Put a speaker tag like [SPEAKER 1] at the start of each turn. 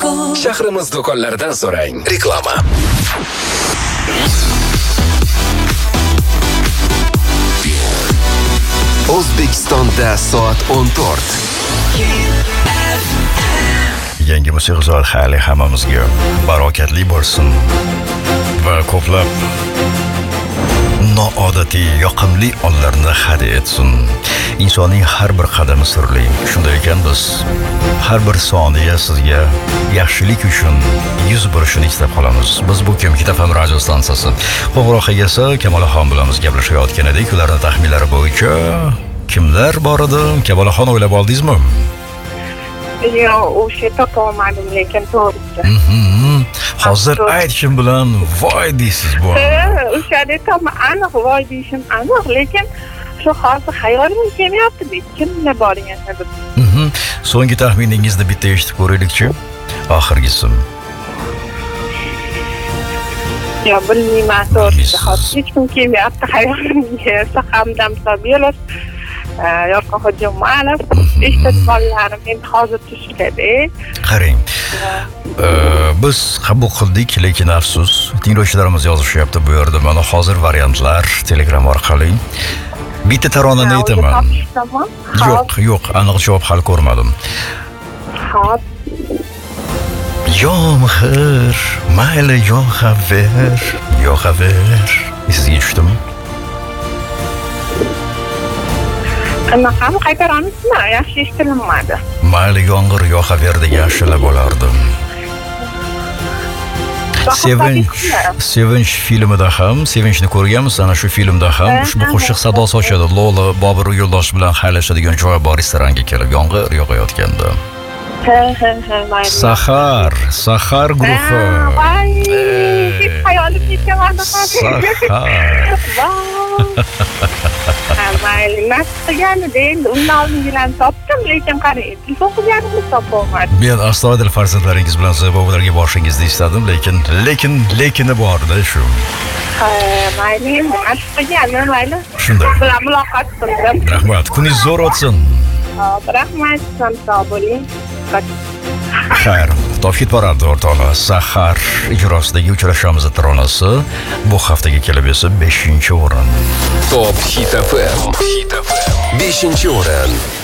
[SPEAKER 1] Shahrimiz do'konlaridan so'rang. Reklama. O'zbekistonda soat 14.
[SPEAKER 2] Yangi musiqizor hali hammamizga barokatli bo'lsin va ko'plab noodatiy yoqimli onlarni hadya etsin. Insonning har bir qadami sirli. Shunday ekan biz har bir soniya sizga yaxshilik uchun yuz burishini istab qolamiz. Biz bu Kemkit FM radio stansiyasi. Qo'ng'iroq egasi Kamolaxon bilan biz gaplashayotgan edik. Ularning taxminlari bo'yicha kimlar bor edi? Kamolaxon o'ylab oldingizmi?
[SPEAKER 3] Yo'q, o'sha topolmadim, lekin to'g'risi.
[SPEAKER 2] Hozir aytishim bilan voy deysiz bu.
[SPEAKER 3] O'shada aniq voy deyishim aniq, lekin shu hozir xayolim kelmayapti deb kimlar bor ekan deb.
[SPEAKER 2] So'nggi taxminingizni bitta eshitib ko'raylikchi. Oxirgisi.
[SPEAKER 3] Yo, bilmayman to'g'risi. Hozir hech kim kelmayapti xayolimga. Saqamdan sabiylar. Yorqin Hojimalov, eshitib endi hozir tushganda.
[SPEAKER 2] Qarang. Biz qabul qildik, lekin afsus, tinglovchilarimiz yozishyapti bu yerda. Mana hozir variantlar Telegram orqali. Bitta taronani aytaman. Yo'q, aniq javob hali ko'rmadim.
[SPEAKER 3] Xo'p.
[SPEAKER 2] Yomg'ir, mayli yog'aver. Sizga tushdimi?
[SPEAKER 3] Anaqani qaytaramizmi? Yaxshi eshitilmadi.
[SPEAKER 2] Mayli yomg'ir yog'averdi, yaxshilab bo'lardim. Sevinch filmida ham, Sevinchni ko'rganmiz, ana shu filmda ham ushbu qo'shiq sado sochadi. Lola Bobur Yo'ldosh bilan xayrlashadigan joy bor, restoranga kelib yomg'ir yog'ayotganda. Sahar guruhi.
[SPEAKER 3] Hayolim ketmadi.
[SPEAKER 2] Sahar.
[SPEAKER 3] Mayli, nasqiganda endi undan oldingilarni topdim, lekin qarang, telefon qilganimni topolmadim.
[SPEAKER 2] Men astoydil farzandlaringiz bilan Zebovalarga borishingizni istadim, lekini borda shu.
[SPEAKER 3] Mayli, nasqiganda mayli.
[SPEAKER 2] Shunday.
[SPEAKER 3] Bilan muloqot qildim.
[SPEAKER 2] Rahmat, kuningiz zo'r o'tsin.
[SPEAKER 3] Rahmat, sog' bo'ling.
[SPEAKER 2] Xayr, topshid borardi o'rtoqlar. Sahar ijrosidagi uchrashamiz taronasi bu haftaga kelib esa 5-o'rin.
[SPEAKER 1] Top Hit FM. 5-o'rin.